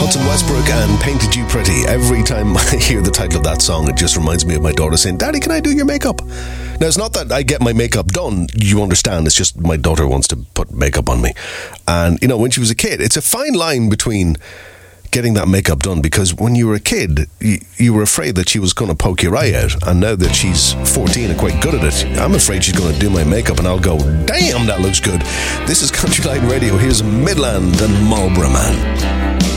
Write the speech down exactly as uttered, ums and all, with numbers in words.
Hudson Westbrook and Painted You Pretty. Every time I hear the title of that song, it just reminds me of my daughter saying, Daddy, can I do your makeup? Now, it's not that I get my makeup done, you understand, it's just my daughter wants to put makeup on me. And, you know, when she was a kid, it's a fine line between getting that makeup done, because when you were a kid, you, you were afraid that she was going to poke your eye out, and now that she's fourteen and quite good at it, I'm afraid she's going to do my makeup and I'll go, damn, that looks good. This is Country Line Radio. Here's Midland and Marlborough Man.